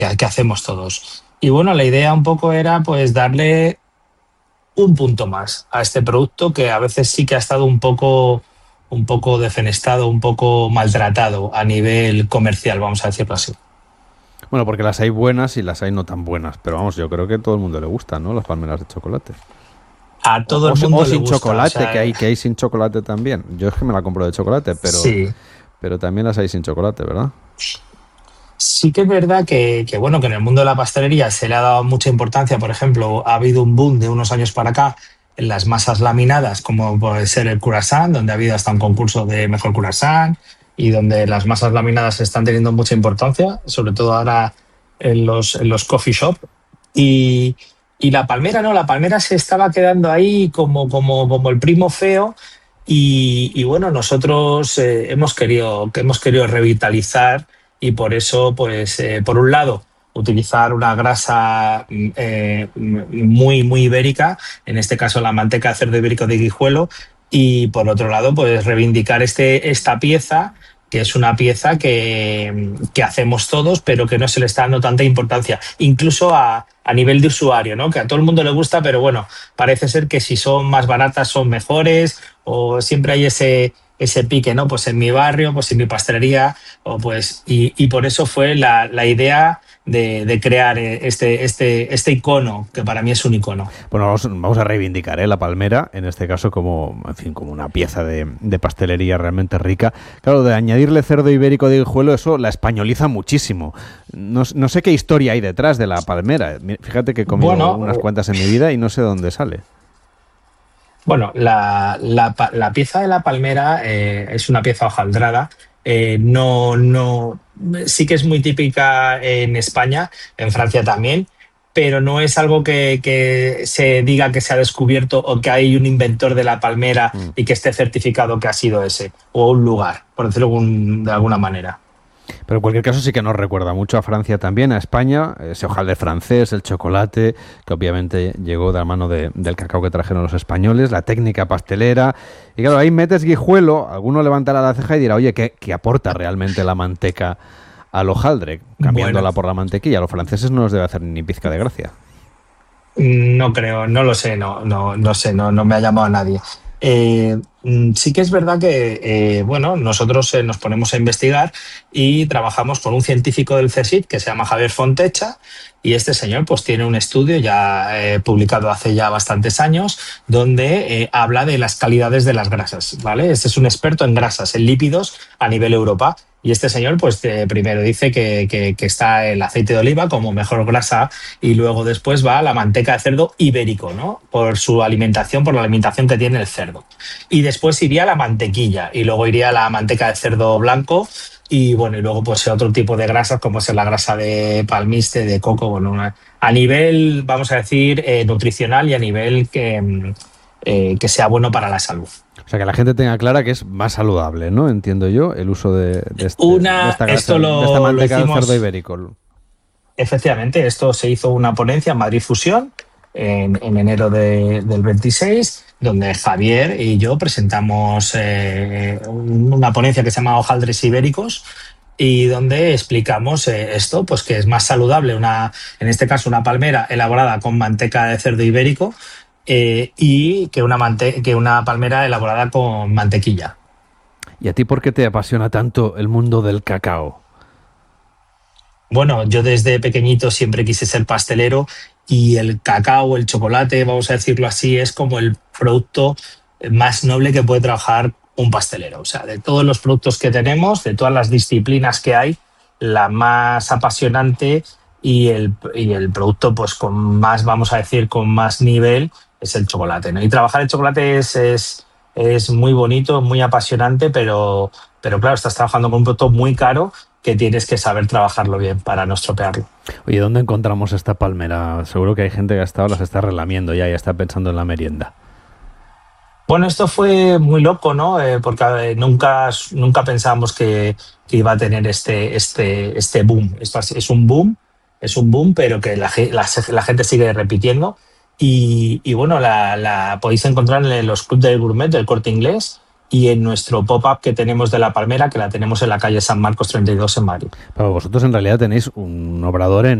que hacemos todos. Y bueno, la idea un poco era pues darle un punto más a este producto que a veces sí que ha estado un poco defenestado, un poco maltratado a nivel comercial, vamos a decirlo así. Bueno, porque las hay buenas y las hay no tan buenas. Pero vamos, yo creo que a todo el mundo le gusta, ¿no? Las palmeras de chocolate. A todo el O mundo le sin gusta, o chocolate, sea, que hay sin chocolate también. Yo es que me la compro de chocolate, sí. pero también las hay sin chocolate, ¿verdad? Sí que es verdad bueno, que en el mundo de la pastelería se le ha dado mucha importancia. Por ejemplo, ha habido un boom de unos años para acá en las masas laminadas, como puede ser el croissant, donde ha habido hasta un concurso de mejor croissant y donde las masas laminadas están teniendo mucha importancia, sobre todo ahora en los coffee shop. Y, y la palmera no, la palmera se estaba quedando ahí como el primo feo. Y bueno, nosotros hemos querido revitalizar y por eso, pues, por un lado, utilizar una grasa muy ibérica, en este caso la manteca de cerdo ibérico de Guijuelo, y por otro lado, pues reivindicar esta pieza, que es una pieza que hacemos todos, pero que no se le está dando tanta importancia, incluso a nivel de usuario, ¿no? Que a todo el mundo le gusta, pero bueno, parece ser que si son más baratas son mejores, o siempre hay ese pique, ¿no? Pues en mi barrio, pues en mi pastelería, o pues, y por eso fue la idea de crear este icono, que para mí es un icono. Bueno, vamos a reivindicar, la palmera, en este caso como, en fin, como una pieza de pastelería realmente rica. Claro, de añadirle cerdo ibérico de Guijuelo, eso la españoliza muchísimo. No sé qué historia hay detrás de la palmera. Fíjate que he comido Bueno, unas cuantas en mi vida y no sé dónde sale. Bueno, la pieza de la palmera es una pieza hojaldrada. No, sí que es muy típica en España, en Francia también, pero no es algo que se diga que se ha descubierto o que hay un inventor de la palmera Mm. y que esté certificado que ha sido ese, o un lugar, por decirlo de alguna manera. Pero en cualquier caso sí que nos recuerda mucho a Francia también, a España, ese hojaldre francés, el chocolate, que obviamente llegó de la mano del cacao que trajeron los españoles, la técnica pastelera. Y claro, ahí metes Guijuelo, alguno levantará la ceja y dirá, oye, ¿qué aporta realmente la manteca al hojaldre? Bueno, Cambiándola por la mantequilla. A los franceses no les debe hacer ni pizca de gracia. no creo, no lo sé, no sé, no me ha llamado a nadie. Sí que es verdad que, bueno, nosotros nos ponemos a investigar y trabajamos con un científico del CSIC que se llama Javier Fontecha, y este señor pues tiene un estudio ya publicado hace ya bastantes años donde habla de las calidades de las grasas, ¿vale? Este es un experto en grasas, en lípidos a nivel Europa. Y este señor, pues primero dice que está el aceite de oliva como mejor grasa, y luego después va la manteca de cerdo ibérico, ¿no? Por su alimentación, por la alimentación que tiene el cerdo. Y después iría la mantequilla y luego iría la manteca de cerdo blanco y bueno, y luego pues otro tipo de grasas como es la grasa de palmiste, de coco, bueno, a nivel, vamos a decir, nutricional y a nivel que sea bueno para la salud. O sea, que la gente tenga clara que es más saludable, ¿no? Entiendo yo, el uso Esto de esta lo manteca de cerdo hicimos. ibérico. Efectivamente, esto se hizo una ponencia en Madrid Fusión en enero del 26, donde Javier y yo presentamos una ponencia que se llama Hojaldres Ibéricos y donde explicamos esto, pues que es más saludable en este caso una palmera elaborada con manteca de cerdo ibérico y que una palmera elaborada con mantequilla. ¿Y a ti por qué te apasiona tanto el mundo del cacao? Bueno, yo desde pequeñito siempre quise ser pastelero y el cacao, el chocolate, vamos a decirlo así, es como el producto más noble que puede trabajar un pastelero. O sea, de todos los productos que tenemos, de todas las disciplinas que hay, la más apasionante y el producto pues con más, vamos a decir, con más nivel es el chocolate, ¿no? Y trabajar el chocolate es muy bonito, muy apasionante, pero claro, estás trabajando con un producto muy caro que tienes que saber trabajarlo bien para no estropearlo. Oye, ¿dónde encontramos esta palmera? Seguro que hay gente que ha estado, las está relamiendo ya y está pensando en la merienda. Bueno, esto fue muy loco, ¿no? Porque nunca pensábamos que iba a tener este boom. Esto es un boom, pero que la gente sigue repitiendo. Y bueno, la podéis encontrar en los clubs del gourmet del Corte Inglés y en nuestro pop-up que tenemos de La Palmera, que la tenemos en la calle San Marcos 32 en Madrid. Pero vosotros en realidad tenéis un obrador